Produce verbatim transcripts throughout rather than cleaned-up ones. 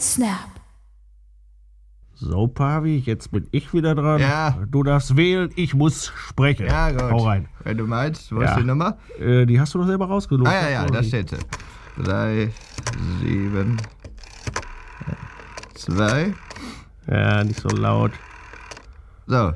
Snap. So, Pavi, jetzt bin ich wieder dran. Ja. Du darfst wählen, ich muss sprechen. Ja, gut. Hau rein. Wenn du meinst, wo Ja. ist die Nummer? Äh, die hast du doch selber rausgesucht. Ah, ja, ja, da steht sie. Drei, sieben, zwei. Ja, nicht so laut. So.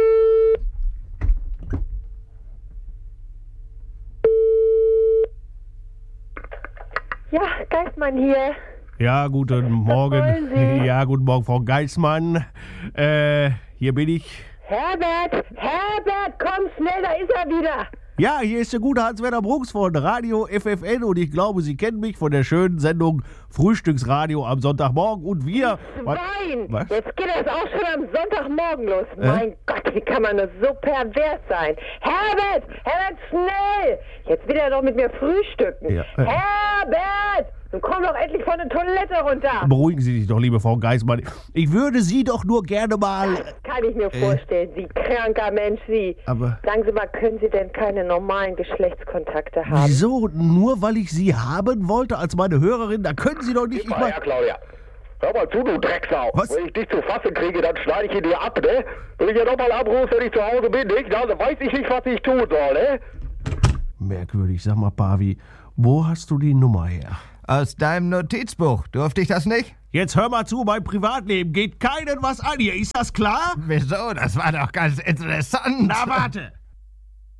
Ja, Geistmann hier. Ja, guten Morgen. wollen Sie? Ja, guten Morgen, Frau Geismann. Äh, hier bin ich. Herbert, Herbert, komm schnell, da ist er wieder. Ja, hier ist der gute Hans-Werner Brooks von Radio F F N und ich glaube, Sie kennen mich von der schönen Sendung Frühstücksradio am Sonntagmorgen und wir... Wein, Was? jetzt geht das auch schon am Sonntagmorgen los. Mein Gott, wie kann man nur so pervers sein? Herbert, Herbert, schnell. Jetzt will er doch mit mir frühstücken. Ja. Herbert, nun komm doch endlich von der Toilette runter. Beruhigen Sie sich doch, liebe Frau Geismann. Ich würde Sie doch nur gerne mal... Das kann ich mir vorstellen, Sie kranker Mensch, Sie. Aber- Sagen Sie mal, können Sie denn keine normalen Geschlechtskontakte haben? Wieso? Nur weil ich Sie haben wollte als meine Hörerin? Da können Sie doch nicht... Ich Mal mein, her, Claudia. Hör mal zu, du Drecksau. Was? Wenn ich dich zu fassen kriege, dann schneide ich ihn dir ab, ne? Wenn ich ja nochmal anrufe, wenn ich zu Hause bin, nicht? Dann weiß ich nicht, was ich tun soll, ne? merkwürdig. Sag mal, Pavi, wo hast du die Nummer her? Aus deinem Notizbuch. Durfte ich das nicht? Jetzt hör mal zu, mein Privatleben geht keinen was an hier. Ist das klar? Wieso? Das war doch ganz interessant. Na, warte.